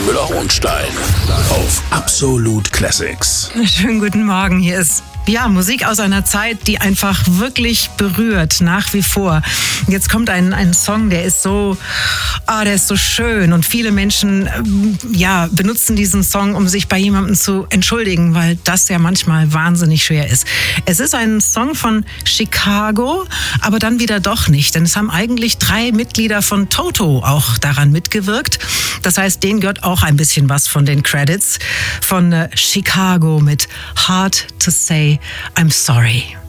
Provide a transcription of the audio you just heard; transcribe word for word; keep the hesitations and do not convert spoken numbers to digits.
Müller-Hohenstein auf Absolut Classics. Schönen guten Morgen, hier ist ja Musik aus einer Zeit, die einfach wirklich berührt, nach wie vor. Jetzt kommt ein, ein Song, der ist so, ah, der ist so schön und viele Menschen ähm, ja, benutzen diesen Song, um sich bei jemandem zu entschuldigen, weil das ja manchmal wahnsinnig schwer ist. Es ist ein Song von Chicago, aber dann wieder doch nicht, denn es haben eigentlich drei Mitglieder von Toto auch daran mitgewirkt. Das heißt, denen gehört auch ein bisschen was von den Credits von äh, Chicago mit Hard to Say I'm Sorry.